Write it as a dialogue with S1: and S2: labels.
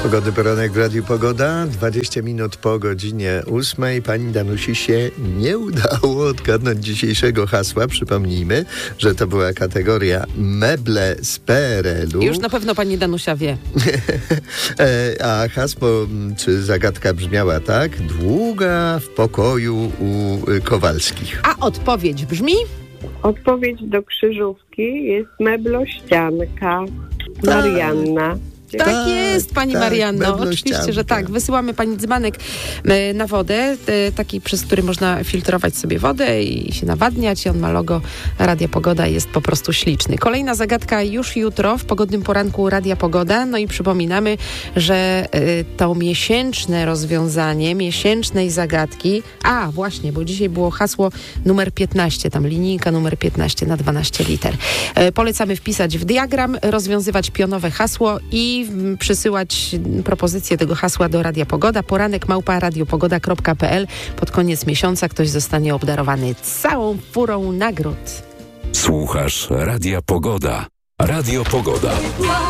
S1: Pogodny poranek w Radiu Pogoda. 20 minut po godzinie 8. Pani Danusi się nie udało odgadnąć dzisiejszego hasła. Przypomnijmy, że to była kategoria meble z PRL-u.
S2: Już na pewno pani Danusia wie.
S1: A hasło czy zagadka brzmiała tak: długa w pokoju u Kowalskich.
S2: A odpowiedź brzmi?
S3: Odpowiedź do krzyżówki jest meblościanka. Marianna.
S2: Tak jest, pani Marianno.
S1: meblościanka.
S2: Oczywiście, że tak. Wysyłamy pani dzbanek na wodę, taki, przez który można filtrować sobie wodę i się nawadniać. I on ma logo Radia Pogoda, jest po prostu śliczny. Kolejna zagadka już jutro w pogodnym poranku Radia Pogoda. No i przypominamy, że to miesięczne rozwiązanie miesięcznej zagadki, właśnie, bo dzisiaj było hasło numer 15, tam linijka numer 15 na 12 liter. Polecamy wpisać w diagram, rozwiązywać pionowe hasło i przysyłać propozycje tego hasła do Radia Pogoda. poranek@radiopogoda.pl. Pod koniec miesiąca ktoś zostanie obdarowany całą furą nagród.
S4: Słuchasz Radia Pogoda. Radio Pogoda.